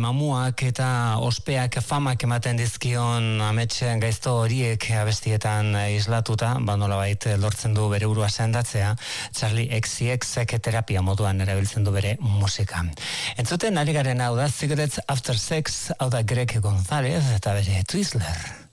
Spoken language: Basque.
mamuak eta ospeak famak ematen dizkion ametsen gaizto horiek abestietan islatuta, nolabait lortzen du bere burua sendatzea, Charlie XCX-ek terapia moduan erabiltzen du bere musika. Entzuten ari garen hau da Cigarettes After Sex, hau da Greg González eta bere Twizzler.